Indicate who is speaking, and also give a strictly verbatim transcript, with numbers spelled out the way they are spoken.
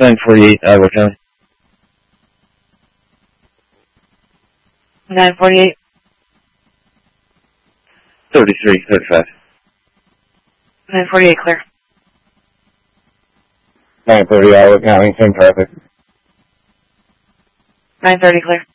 Speaker 1: nine forty-eight, Iowa County.
Speaker 2: nine forty-eight.
Speaker 1: thirty-three, thirty-five.
Speaker 2: nine forty-eight, clear.
Speaker 1: nine thirty, Iowa County, same traffic.
Speaker 2: nine thirty, clear.